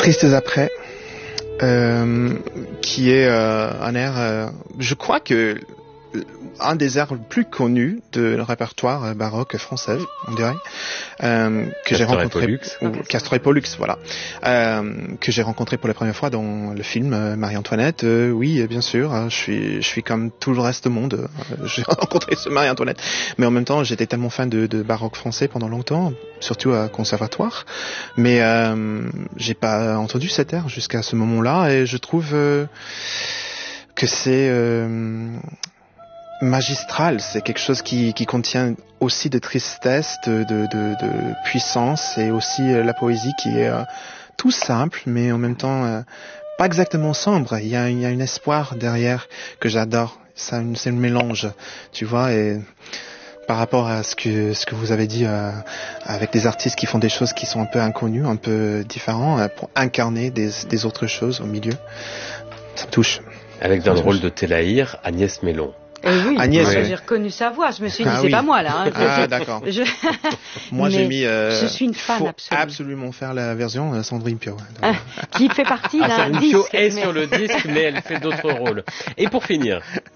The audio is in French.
Tristes après, qui est un air, je crois que un des airs les plus connus de le répertoire baroque français, on dirait, que j'ai rencontré, Castor et Pollux, voilà, que j'ai rencontré pour la première fois dans le film Marie-Antoinette. Oui, bien sûr, je suis comme tout le reste du monde. J'ai rencontré ce Marie-Antoinette, mais en même temps, j'étais tellement fan de baroque français pendant longtemps, surtout à conservatoire, mais j'ai pas entendu cet air jusqu'à ce moment-là, et je trouve que c'est magistral, c'est quelque chose qui contient aussi de tristesse, de puissance, et aussi la poésie qui est tout simple, mais en même temps pas exactement sombre. Il y a un espoir derrière que j'adore. C'est le mélange, tu vois, et par rapport à ce que vous avez dit avec des artistes qui font des choses qui sont un peu inconnues, un peu différents, pour incarner des autres choses au milieu, ça me touche. Avec dans le rôle de Télaïr, Agnès Mellon. Oui, Agnès, j'ai reconnu sa voix. Je me suis dit, c'est oui. pas moi là. Hein. D'accord. Moi, j'ai mis. Je suis une fan absolue. Absolument faire la version Sandrine Pio. Qui fait partie d'un disque. Sandrine Pio est sur le disque, mais elle fait d'autres rôles. Et pour finir,